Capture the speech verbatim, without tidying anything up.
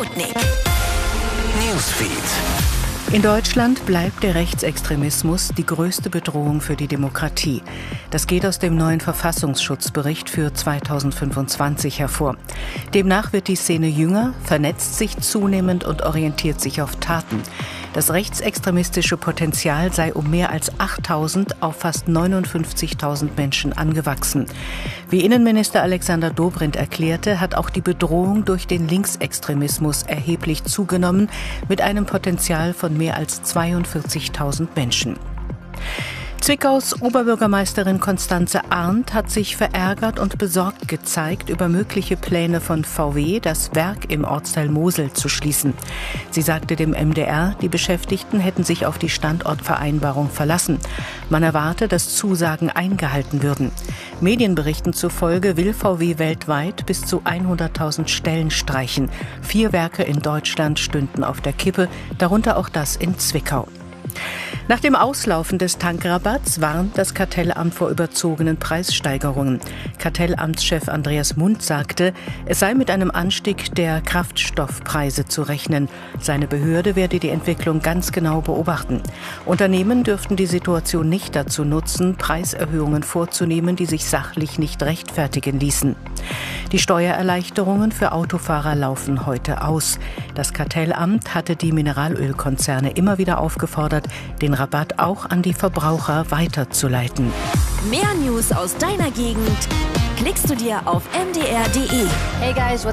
Sputnik Newsfeed. In Deutschland bleibt der Rechtsextremismus die größte Bedrohung für die Demokratie. Das geht aus dem neuen Verfassungsschutzbericht für zweitausendfünfundzwanzig hervor. Demnach wird die Szene jünger, vernetzt sich zunehmend und orientiert sich auf Taten. Das rechtsextremistische Potenzial sei um mehr als achttausend auf fast neunundfünfzigtausend Menschen angewachsen. Wie Innenminister Alexander Dobrindt erklärte, hat auch die Bedrohung durch den Linksextremismus erheblich zugenommen, mit einem Potenzial von mehr als zweiundvierzigtausend Menschen. Zwickaus Oberbürgermeisterin Constanze Arndt hat sich verärgert und besorgt gezeigt über mögliche Pläne von V W, das Werk im Ortsteil Mosel zu schließen. Sie sagte dem M D R, die Beschäftigten hätten sich auf die Standortvereinbarung verlassen. Man erwarte, dass Zusagen eingehalten würden. Medienberichten zufolge will V W weltweit bis zu hunderttausend Stellen streichen. Vier Werke in Deutschland stünden auf der Kippe, darunter auch das in Zwickau. Nach dem Auslaufen des Tankrabatts warnt das Kartellamt vor überzogenen Preissteigerungen. Kartellamtschef Andreas Mund sagte, es sei mit einem Anstieg der Kraftstoffpreise zu rechnen. Seine Behörde werde die Entwicklung ganz genau beobachten. Unternehmen dürften die Situation nicht dazu nutzen, Preiserhöhungen vorzunehmen, die sich sachlich nicht rechtfertigen ließen. Die Steuererleichterungen für Autofahrer laufen heute aus. Das Kartellamt hatte die Mineralölkonzerne immer wieder aufgefordert, den Rabatt auch an die Verbraucher weiterzuleiten. Mehr News aus deiner Gegend klickst du dir auf m d r punkt d e. Hey guys, what's